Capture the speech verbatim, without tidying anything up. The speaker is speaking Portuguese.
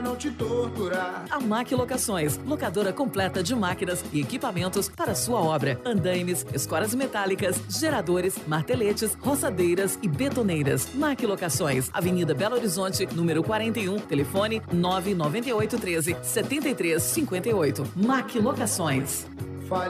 não te torturar. A Mac Locações, locadora completa de máquinas e equipamentos para sua obra. Andaimes, escoras metálicas, geradores, marteletes, roçadeiras e betoneiras. Mac Locações, Avenida Belo Horizonte, número quarenta e um, telefone nove nove oito um três, sete três cinco oito. Mac Locações.